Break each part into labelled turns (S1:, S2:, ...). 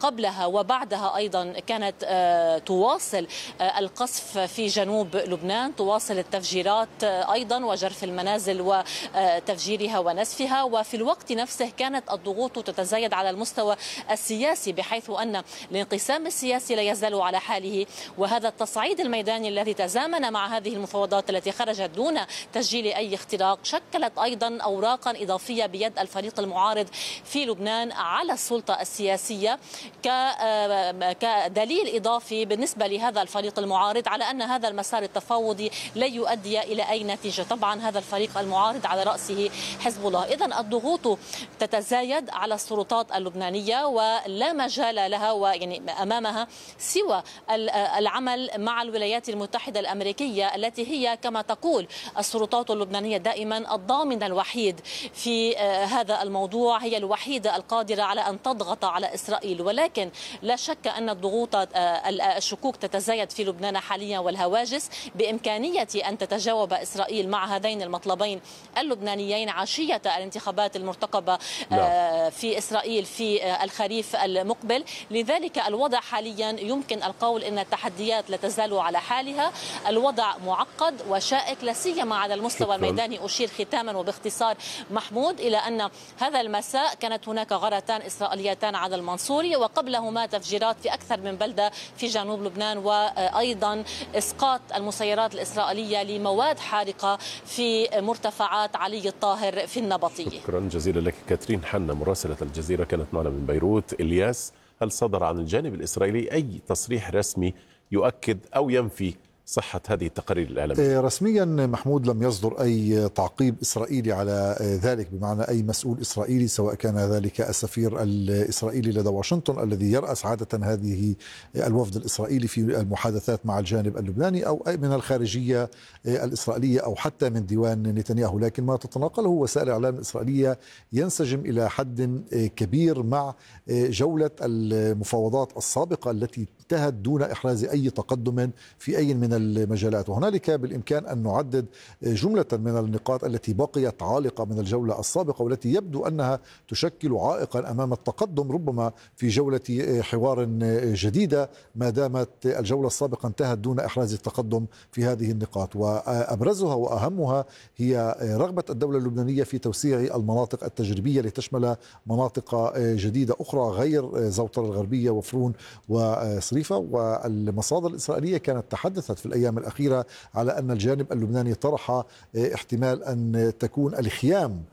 S1: قبلها وبعدها أيضا كانت تواصل القصف في جنوب لبنان، تواصل التفجيرات أيضا وجرف المنازل وتفجيرها ونسفها. وفي الوقت نفسه كانت الضغوط تتزايد على المستوى السياسي، بحيث أن الانقسام السياسي لا يزال على حاله، وهذا التصعيد الميداني الذي تزامن مع هذه المفاوضات التي خرجت دون تسجيل أي اختراق شكلت أيضا أوراقا إضافية بيد الفريق المعارض في لبنان على السلطة السياسية كدليل إضافي بالنسبة لهذا الفريق المعارض على أن هذا المسار التفاوضي لا يؤدي إلى أي نتيجة. طبعا هذا الفريق المعارض على رأسه حزب الله. إذن الضغوط تتزايد على السلطات اللبنانية ولا مجال لها ويعني أمامها سوى العمل مع الولايات المتحدة الأمريكية التي هي كما تقول السلطات اللبنانية دائما الضامن الوحيد في هذا الموضوع، هي الوحيدة القادرة على أن تضغط على إسرائيل. ولكن لا شك أن الضغوط الشكوك تتزايد في لبنان حاليا، والهواجس بإمكانية أن تتجاوب إسرائيل مع هذين المطلبين اللبنانيين عشية الانتخابات المرتقبة في إسرائيل في الخريف المقبل. لذلك الوضع حاليا يمكن القول أن التحديات لا تزال على حالها، الوضع معقد وشائك لا سيما على المستوى الميداني. أشير ختاما وباختصار محمود إلى أن هذا المساء كانت هناك غارتان إسرائيليتان على المنصوري، وقبلهما تفجيرات في أكثر من بلدة في جنوب لبنان، وأيضا إسقاط المسيرات الإسرائيلية لمواد حارقة في مرتفعات علي الطاهر في النبطية.
S2: شكرا جزيلا لك كاترين حنا مراسلة الجزيرة كانت معنا من بيروت. إلياس، هل صدر عن الجانب الإسرائيلي أي تصريح رسمي يؤكد أو ينفي صحة هذه التقارير الإعلامية؟
S3: رسميا محمود لم يصدر أي تعقيب إسرائيلي على ذلك، بمعنى أي مسؤول إسرائيلي سواء كان ذلك السفير الإسرائيلي لدى واشنطن الذي يرأس عادة هذه الوفد الإسرائيلي في المحادثات مع الجانب اللبناني، أو من الخارجية الإسرائيلية أو حتى من ديوان نتنياهو. لكن ما تتناقله وسائل الإعلام الإسرائيلية ينسجم إلى حد كبير مع جولة المفاوضات السابقة التي انتهت دون إحراز أي تقدم في أي من المجالات. وهنالك بالإمكان أن نعدد جملة من النقاط التي بقيت عالقة من الجولة السابقة والتي يبدو أنها تشكل عائقا أمام التقدم ربما في جولة حوار جديدة، ما دامت الجولة السابقة انتهت دون إحراز التقدم في هذه النقاط. وأبرزها وأهمها هي رغبة الدولة اللبنانية في توسيع المناطق التجريبية لتشمل مناطق جديدة أخرى غير زوطر الغربية وفرون وصريفة. والمصادر الإسرائيلية كانت تحدثت في الأيام الأخيرة على أن الجانب اللبناني طرح احتمال أن تكون الخيام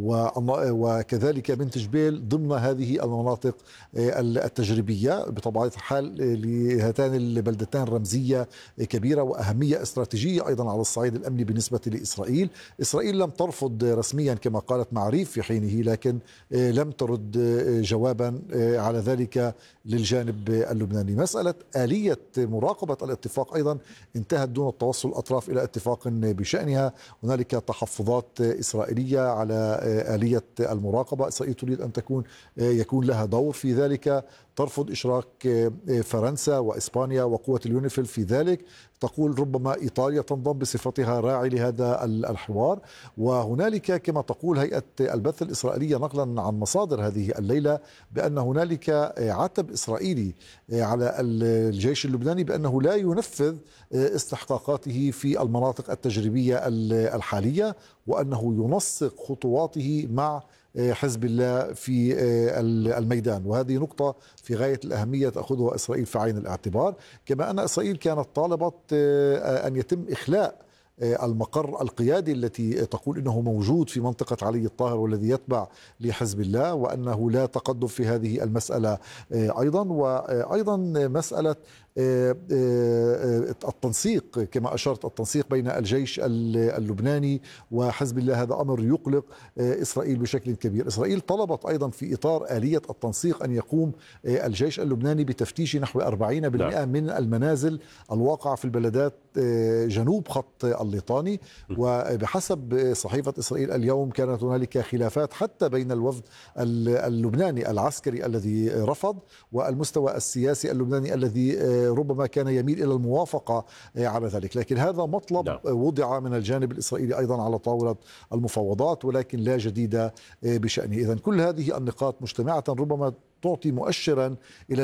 S3: وكذلك بنت جبيل ضمن هذه المناطق التجريبية. بطبيعة الحال لهاتان البلدتان رمزية كبيرة وأهمية استراتيجية أيضا على الصعيد الأمني بالنسبة لإسرائيل. إسرائيل لم ترفض رسميا كما قالت معريف في حينه، لكن لم ترد جوابا على ذلك للجانب اللبناني. مسألة آلية مراقبة الاتفاق أيضا انتهت دون التوصل الأطراف إلى اتفاق بشأنها. هنالك تحفظات إسرائيلية على آلية المراقبة. إسرائيل تريد أن يكون لها دور في ذلك، ترفض إشراك فرنسا وإسبانيا وقوة اليونيفيل في ذلك، تقول ربما إيطاليا تنضم بصفتها راعي لهذا الحوار. وهنالك كما تقول هيئة البث الإسرائيلية نقلا عن مصادر هذه الليلة بأن هنالك عتب إسرائيلي على الجيش اللبناني بأنه لا ينفذ استحقاقاته في المناطق التجريبية الحالية، وأنه ينسق خطواته مع حزب الله في الميدان. وهذه نقطة في غاية الأهمية تأخذها إسرائيل في عين الاعتبار. كما أن إسرائيل كانت طالبت أن يتم إخلاء المقر القيادي التي تقول إنه موجود في منطقة علي الطاهر والذي يتبع لحزب الله، وأنه لا تقدم في هذه المسألة أيضا. وأيضا مسألة التنسيق كما أشرت، التنسيق بين الجيش اللبناني وحزب الله، هذا أمر يقلق إسرائيل بشكل كبير. إسرائيل طلبت أيضا في إطار آلية التنسيق أن يقوم الجيش اللبناني بتفتيش نحو 40% من المنازل الواقعة في البلدات جنوب خط الليطاني. وبحسب صحيفة إسرائيل اليوم كانت هنالك خلافات حتى بين الوفد اللبناني العسكري الذي رفض والمستوى السياسي اللبناني الذي ربما كان يميل إلى الموافقة على ذلك. لكن هذا مطلب وضع من الجانب الإسرائيلي أيضا على طاولة المفاوضات، ولكن لا جديد بشأنه. إذن كل هذه النقاط مجتمعة ربما تعطي مؤشرا إلى